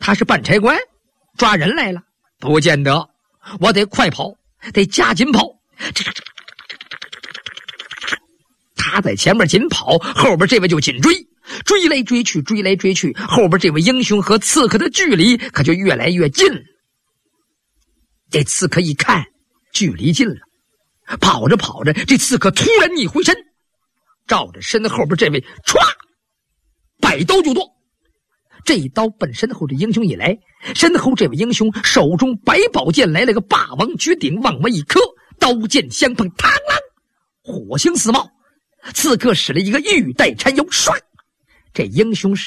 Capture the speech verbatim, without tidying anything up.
他是搬差官，抓人来了？不见得，我得快跑，得加紧跑。他在前面紧跑，后边这位就紧追，追来追去，追来追去，后边这位英雄和刺客的距离可就越来越近了。这刺客一看距离近了，跑着跑着，这刺客突然一回身，照着身后边这位歘摆刀就剁。这一刀奔身后这英雄一来，身后这位英雄手中百宝剑来了个霸王绝顶，往外一磕，刀剑相碰，嘡啷，火星四冒。刺客使了一个玉带缠腰，唰，这英雄